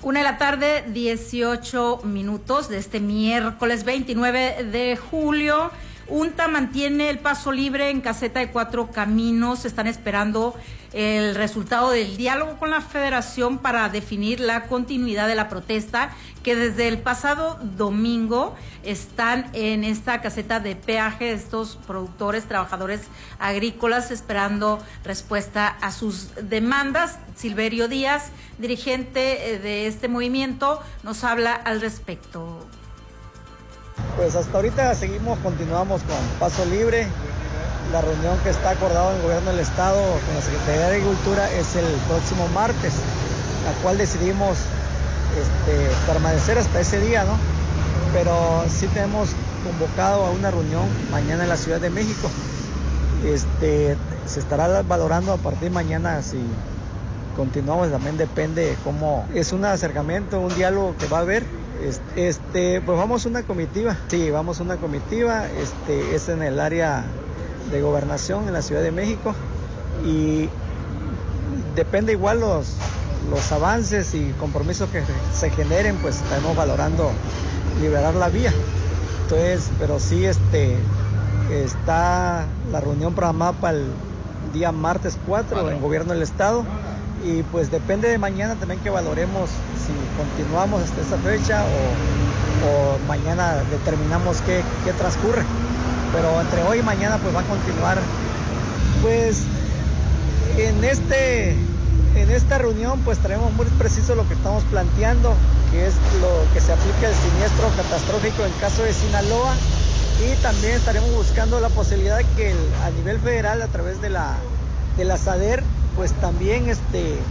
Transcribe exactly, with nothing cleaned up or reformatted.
Una de la tarde, dieciocho minutos de este miércoles veintinueve de julio. UNTA mantiene el paso libre en caseta de Cuatro Caminos. Están esperando el resultado del diálogo con la Federación para definir la continuidad de la protesta, que desde el pasado domingo están en esta caseta de peaje estos productores, trabajadores agrícolas, esperando respuesta a sus demandas. Silverio Díaz, dirigente de este movimiento, nos habla al respecto. Pues hasta ahorita seguimos, continuamos con paso libre. La reunión que está acordada en el gobierno del estado con la Secretaría de Agricultura es el próximo martes, la cual decidimos este, permanecer hasta ese día, ¿no? Pero sí tenemos convocado a una reunión mañana en la Ciudad de México. Este, se estará valorando a partir de mañana si continuamos, también depende cómo es un acercamiento, un diálogo que va a haber. Este, pues vamos una comitiva, sí, vamos una comitiva, este, es en el área de gobernación en la Ciudad de México y depende igual los, los avances y compromisos que se generen, pues estamos valorando liberar la vía. Entonces, pero sí, este, está la reunión programada para el día martes cuatro en Gobierno del Estado. Y pues depende de mañana también que valoremos si continuamos hasta esa fecha o, o mañana determinamos qué, qué transcurre. Pero entre hoy y mañana pues va a continuar. Pues en, este, en esta reunión pues tenemos muy preciso lo que estamos planteando, que es lo que se aplica el siniestro catastrófico en caso de Sinaloa, y también estaremos buscando la posibilidad de que el, a nivel federal a través de la, de la SADER pues también este,